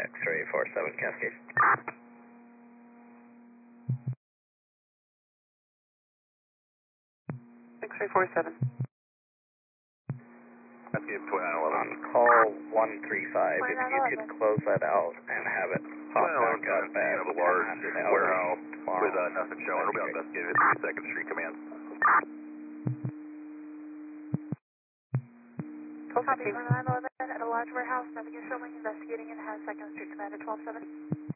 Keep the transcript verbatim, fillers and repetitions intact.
X-ray four seven Cascade. X-ray four seven. Cascade twenty-nine eleven. On call one three five, if you could close that out and have it pop back up at of a large warehouse with uh, nothing showing. It'll be on investigated at second Street Command. Copy, twenty-nine eleven at a large warehouse, nothing is showing, investigating and has second Street Command at twelve seven.